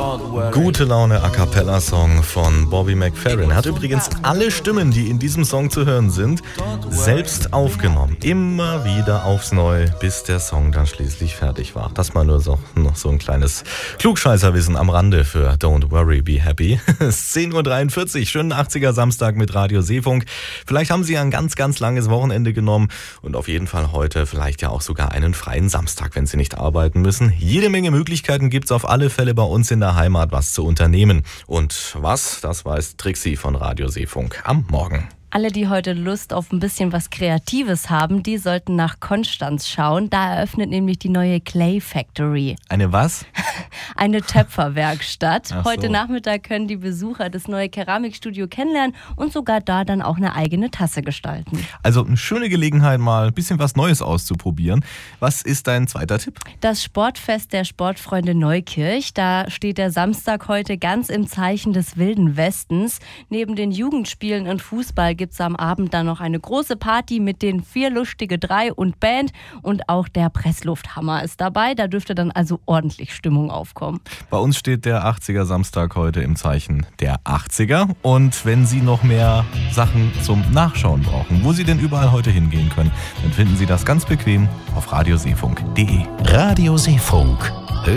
Gute Laune A Cappella Song von Bobby McFerrin. Er hat übrigens alle Stimmen, die in diesem Song zu hören sind, selbst aufgenommen. Immer wieder aufs Neue, bis der Song dann schließlich fertig war. Das mal nur noch so ein kleines Klugscheißerwissen am Rande für Don't Worry, Be Happy. Es ist 10.43 Uhr, schönen 80er Samstag mit Radio Seefunk. Vielleicht haben Sie ein ganz, ganz langes Wochenende genommen und auf jeden Fall heute vielleicht ja auch sogar einen freien Samstag, wenn Sie nicht arbeiten müssen. Jede Menge Möglichkeiten gibt es auf alle Fälle bei uns in der Heimat, was zu unternehmen. Und was, das weiß Trixie von Radio Seefunk am Morgen. Alle, die heute Lust auf ein bisschen was Kreatives haben, die sollten nach Konstanz schauen. Da eröffnet nämlich die neue Clay Factory. Eine was? Eine Töpferwerkstatt. Ach so. Heute Nachmittag können die Besucher das neue Keramikstudio kennenlernen und sogar da dann auch eine eigene Tasse gestalten. Also eine schöne Gelegenheit, mal ein bisschen was Neues auszuprobieren. Was ist dein zweiter Tipp? Das Sportfest der Sportfreunde Neukirch. Da steht der Samstag heute ganz im Zeichen des Wilden Westens. Neben den Jugendspielen und Fußball gibt es am Abend dann noch eine große Party mit den 4 Lustige 3 und Band. Und auch der Presslufthammer ist dabei. Da dürfte dann also ordentlich Stimmung aufkommen. Bei uns steht der 80er Samstag heute im Zeichen der 80er. Und wenn Sie noch mehr Sachen zum Nachschauen brauchen, wo Sie denn überall heute hingehen können, dann finden Sie das ganz bequem auf radioseefunk.de. Radio Seefunk.